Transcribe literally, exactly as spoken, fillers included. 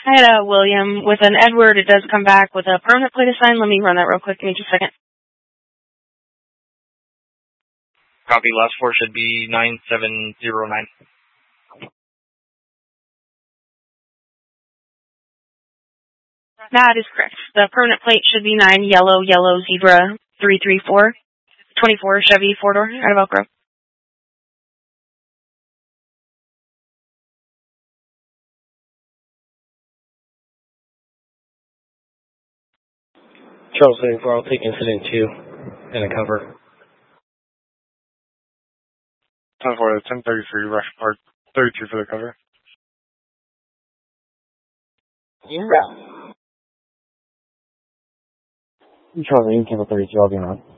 I had a William with an Edward. It does come back with a permanent plate assigned. Let me run that real quick. Give me just a second. Copy. Last four should be nine seven zero nine. That is correct. The permanent plate should be nine yellow, yellow, zebra, three three four, twenty-four Chevy four-door out of Elk Grove. Charles eighty-four, I'll take incident two and a cover. ten four, ten thirty-three, rush part thirty-two for the cover. Yeah. Charles eighty-four, thirty-two, I'll be on.